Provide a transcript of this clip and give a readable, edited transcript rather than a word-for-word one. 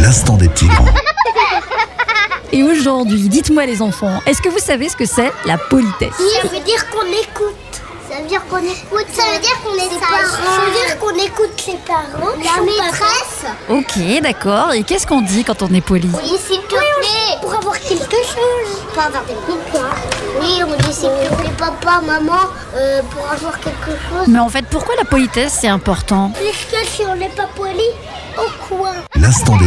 l'instant des petits grands. Et aujourd'hui, dites-moi les enfants, est-ce que vous savez ce que c'est la politesse? Ça veut dire qu'on écoute. Ça veut dire qu'on écoute. Ça veut dire qu'on est sage. Ça veut dire qu'on écoute les parents. La maîtresse. Ok, d'accord. Et qu'est-ce qu'on dit quand on est poli? On dit s'il te plaît. Pour avoir quelque chose. Pour avoir des pourquoi. Oui, on dit s'il te plaît papa, maman, pour avoir quelque chose. Mais en fait, pourquoi la politesse c'est important? Puisque si on n'est pas poli, au coin. L'instant des